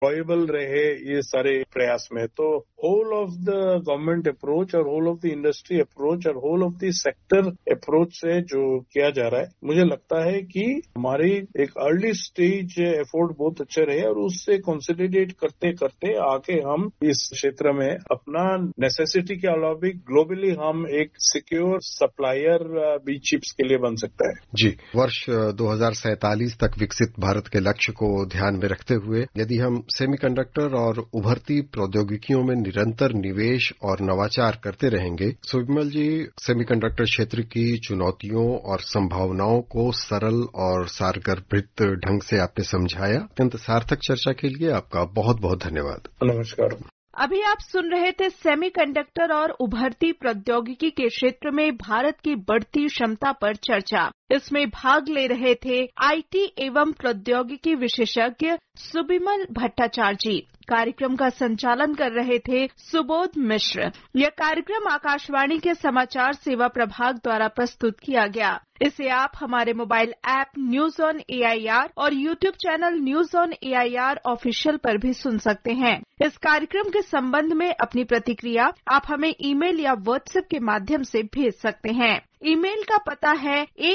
वॉयबल रहे ये सारे प्रयास में। तो whole of the government approach और whole of the industry approach और whole of the sector approach से जो किया जा रहा है, मुझे लगता है कि हमारी एक अर्ली स्टेज एफोर्ट बहुत अच्छे रहे और उससे कंसोलिडेट करते करते आके हम इस क्षेत्र में अपना नेसेसिटी के अलावा भी ग्लोबली हम एक सिक्योर सप्लायर भी चिप्स के लिए बन सकता है। जी, वर्ष 2047 तक विकसित भारत के लक्ष्य को ध्यान में रखते हुए यदि हम सेमीकंडक्टर और उभरती प्रौद्योगिकियों में निरंतर निवेश और नवाचार करते रहेंगे, विमल जी, सेमीकंडक्टर क्षेत्र की चुनौतियों और संभावनाओं को सरल और सारगर्भित ढंग से आपने समझाया। अत्यंत सार्थक चर्चा के लिए आपका बहुत बहुत धन्यवाद। नमस्कार। अभी आप सुन रहे थे सेमीकंडक्टर और उभरती प्रौद्योगिकी के क्षेत्र में भारत की बढ़ती क्षमता पर चर्चा। इसमें भाग ले रहे थे आईटी एवं प्रौद्योगिकी विशेषज्ञ सुबिमल भट्टाचार्य जी। कार्यक्रम का संचालन कर रहे थे सुबोध मिश्र। यह कार्यक्रम आकाशवाणी के समाचार सेवा प्रभाग द्वारा प्रस्तुत किया गया। इसे आप हमारे mobile app news on AIR और YouTube channel news on AIR official पर भी सुन सकते हैं। इस कार्यक्रम के संबंध में अपनी प्रतिक्रिया आप हमें ईमेल या व्हाट्सएप के माध्यम से भेज सकते हैं। ईमेल का पता है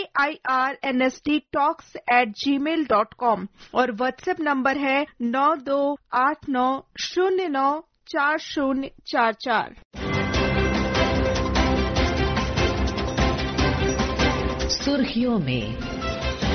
airnsttalks@gmail.com और व्हाट्सएप नंबर है 9289094044। सुर्खियों में